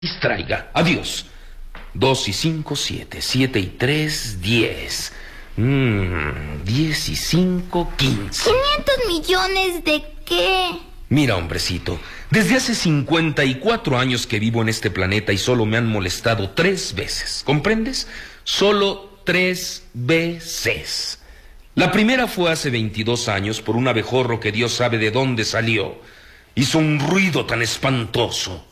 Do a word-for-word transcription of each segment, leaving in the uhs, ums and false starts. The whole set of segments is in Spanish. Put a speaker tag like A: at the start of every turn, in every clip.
A: Distraiga. Adiós. Dos y cinco, siete. Siete y tres, diez. Mmm, diez y cinco, quince.
B: ¿quinientos millones de qué?
A: Mira, hombrecito, desde hace cincuenta y cuatro años que vivo en este planeta y solo me han molestado tres veces. ¿Comprendes? Solo tres veces. La primera fue hace veintidós años por un abejorro que Dios sabe de dónde salió. Hizo un ruido tan espantoso.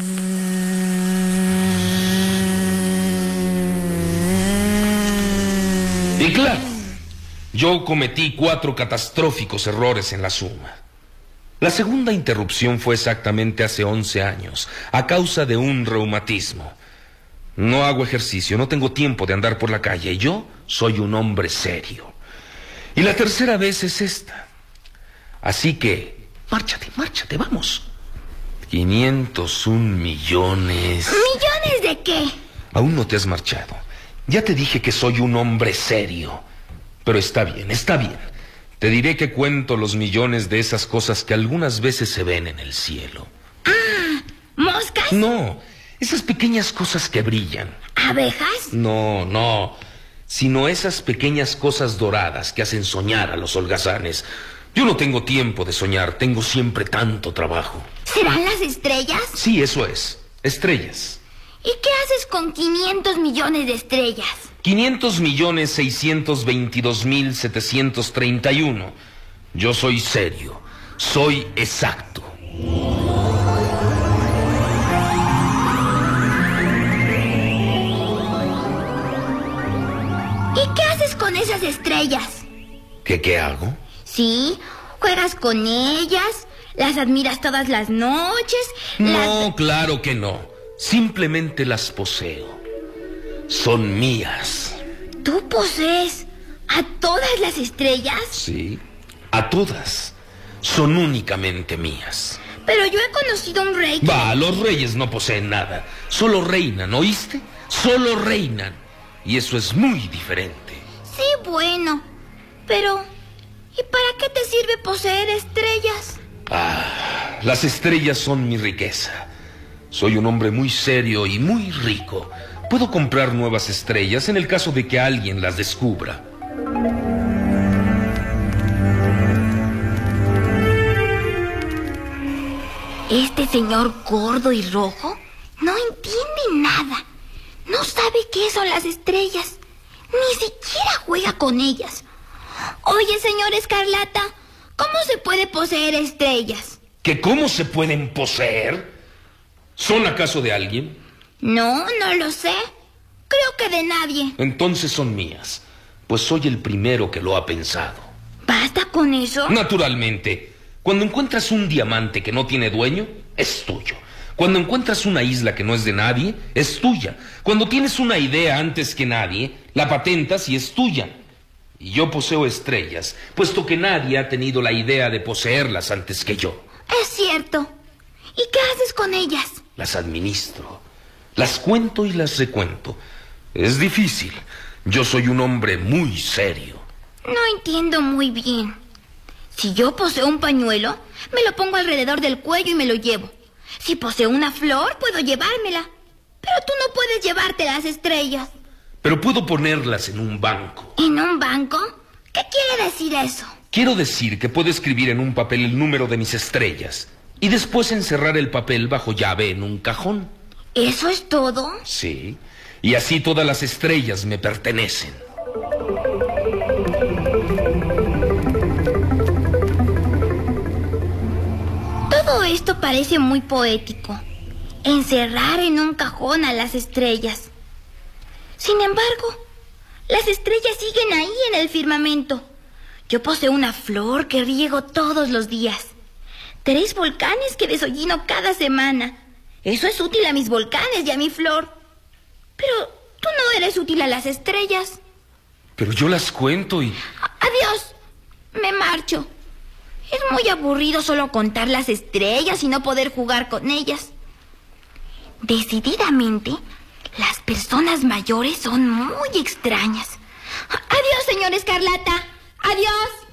A: Y claro, yo cometí cuatro catastróficos errores en la suma. La segunda interrupción fue exactamente hace once años, a causa de un reumatismo. No hago ejercicio, no tengo tiempo de andar por la calle, y yo soy un hombre serio. Y la tercera vez es esta. Así que, márchate, márchate, vamos. quinientos un millones.
B: ¿Millones de qué?
A: Aún no te has marchado. Ya te dije que soy un hombre serio. Pero está bien, está bien. Te diré que cuento los millones de esas cosas que algunas veces se ven en el cielo.
B: Ah, ¿moscas?
A: No, esas pequeñas cosas que brillan.
B: ¿Abejas?
A: No, no. Sino esas pequeñas cosas doradas que hacen soñar a los holgazanes. Yo no tengo tiempo de soñar, tengo siempre tanto trabajo.
B: ¿Serán las estrellas?
A: Sí, eso es. Estrellas.
B: ¿Y qué haces con quinientos millones de estrellas?
A: quinientos millones seiscientos veintidós mil setecientos treinta y uno. Yo soy serio. Soy exacto.
B: ¿Y qué haces con esas estrellas?
A: ¿Qué qué hago?
B: Sí, juegas con ellas, las admiras todas las noches.
A: No,
B: las...
A: claro que no. Simplemente las poseo. Son mías.
B: ¿Tú posees a todas las estrellas?
A: Sí, a todas. Son únicamente mías.
B: Pero yo he conocido a un rey que...
A: Va, los reyes no poseen nada. Solo reinan, ¿oíste? Solo reinan. Y eso es muy diferente.
B: Sí, bueno. Pero, ¿y para qué te sirve poseer estrellas?
A: Ah, las estrellas son mi riqueza. Soy un hombre muy serio y muy rico. Puedo comprar nuevas estrellas en el caso de que alguien las descubra.
B: Este señor gordo y rojo no entiende nada. No sabe qué son las estrellas. Ni siquiera juega con ellas. Oye, señor Escarlata, ¿cómo se puede poseer estrellas?
A: ¿Que cómo se pueden poseer? ¿Son acaso de alguien?
B: No, no lo sé. Creo que de nadie.
A: Entonces son mías, pues soy el primero que lo ha pensado.
B: ¿Basta con eso?
A: Naturalmente. Cuando encuentras un diamante que no tiene dueño, es tuyo. Cuando encuentras una isla que no es de nadie, es tuya. Cuando tienes una idea antes que nadie, la patentas y es tuya. Y yo poseo estrellas, puesto que nadie ha tenido la idea de poseerlas antes que yo.
B: Es cierto. ¿Y qué haces con ellas?
A: Las administro. Las cuento y las recuento. Es difícil. Yo soy un hombre muy serio.
B: No entiendo muy bien. Si yo poseo un pañuelo, me lo pongo alrededor del cuello y me lo llevo. Si poseo una flor, puedo llevármela. Pero tú no puedes llevarte las estrellas.
A: Pero puedo ponerlas en un banco.
B: ¿En un banco? ¿Qué quiere decir eso?
A: Quiero decir que puedo escribir en un papel el número de mis estrellas y después encerrar el papel bajo llave en un cajón.
B: ¿Eso es todo?
A: Sí, y así todas las estrellas me pertenecen.
B: Todo esto parece muy poético. Encerrar en un cajón a las estrellas. Sin embargo, las estrellas siguen ahí en el firmamento. Yo poseo una flor que riego todos los días. Tres volcanes que desollino cada semana. Eso es útil a mis volcanes y a mi flor. Pero tú no eres útil a las estrellas.
A: Pero yo las cuento y...
B: Adiós, me marcho. Es muy aburrido solo contar las estrellas y no poder jugar con ellas. Decididamente, las personas mayores son muy extrañas. Adiós, señor Escarlata. Adiós.